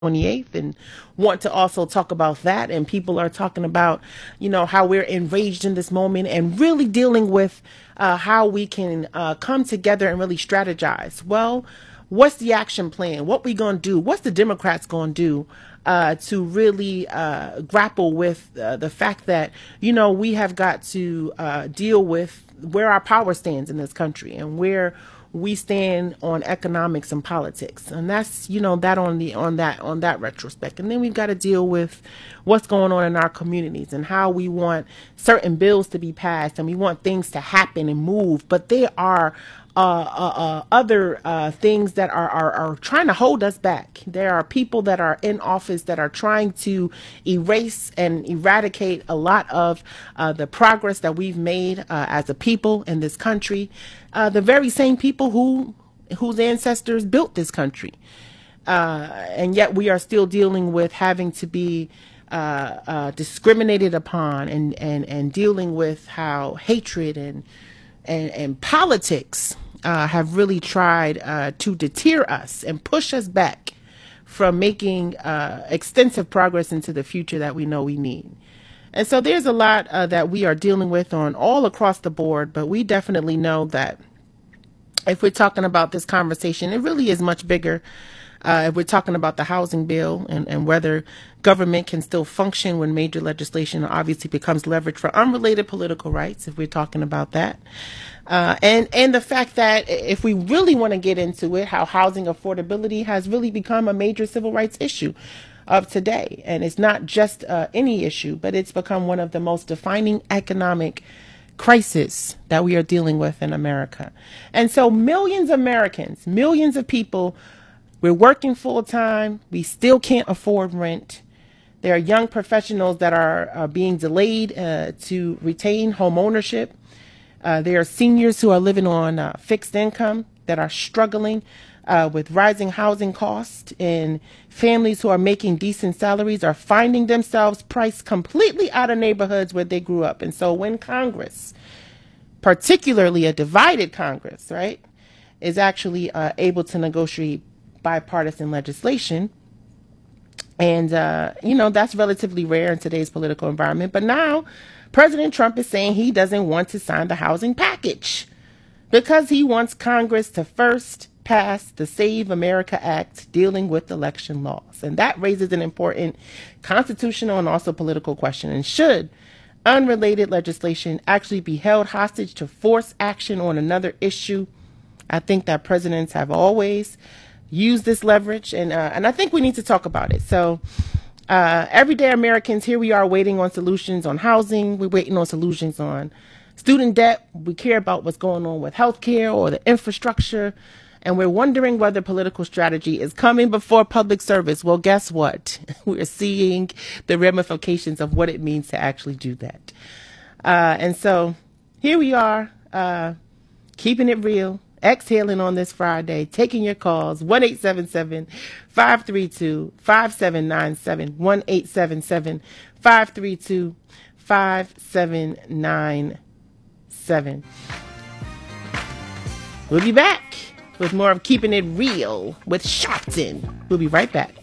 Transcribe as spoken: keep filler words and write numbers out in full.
twenty-eighth, and want to also talk about that. And people are talking about, you know, how we're enraged in this moment and really dealing with uh, how we can uh, come together and really strategize. Well, what's the action plan? What we going to do? What's the Democrats going to do uh, to really uh, grapple with uh, the fact that, you know, we have got to uh, deal with where our power stands in this country and where we stand on economics and politics. And that's, you know, that on the on that on that retrospect. And then we've got to deal with what's going on in our communities and how we want certain bills to be passed and we want things to happen and move. But there are uh, uh, uh, other uh, things that are, are, are trying to hold us back. There are people that are in office that are trying to erase and eradicate a lot of uh, the progress that we've made uh, as a people in this country. Uh, the very same people who whose ancestors built this country. Uh, and yet we are still dealing with having to be uh, uh, discriminated upon and, and, and dealing with how hatred and and, and politics uh, have really tried uh, to deter us and push us back from making uh, extensive progress into the future that we know we need. And so there's a lot uh, that we are dealing with on all across the board, but we definitely know that if we're talking about this conversation, it really is much bigger. Uh, if we're talking about the housing bill and, and whether government can still function when major legislation obviously becomes leverage for unrelated political rights, if we're talking about that. Uh, and, and the fact that if we really want to get into it, how housing affordability has really become a major civil rights issue of today. And it's not just uh, any issue, but it's become one of the most defining economic crisis that we are dealing with in America. And so millions of Americans, millions of people, we're working full time. We still can't afford rent. There are young professionals that are uh, being delayed uh, to retain home ownership. Uh, there are seniors who are living on uh, fixed income that are struggling uh, with rising housing costs, and families who are making decent salaries are finding themselves priced completely out of neighborhoods where they grew up. And so when Congress, particularly a divided Congress, right, is actually uh, able to negotiate bipartisan legislation, and uh, you know, that's relatively rare in today's political environment. But now President Trump is saying he doesn't want to sign the housing package because he wants Congress to first pass the Save America Act dealing with election laws. And that raises an important constitutional and also political question. And should unrelated legislation actually be held hostage to force action on another issue? I think that presidents have always used this leverage, and uh, and I think we need to talk about it. So uh, everyday Americans, here we are waiting on solutions on housing. We're waiting on solutions on student debt. We care about what's going on with healthcare or the infrastructure. And we're wondering whether political strategy is coming before public service. Well, guess what? We're seeing the ramifications of what it means to actually do that. Uh, and so here we are, uh, keeping it real, exhaling on this Friday, taking your calls, one eight seven seven, five three two, five seven nine seven, one eight seven seven, five three two, five seven nine seven. We'll be back with more of Keeping It Real with Sharpton. We'll be right back.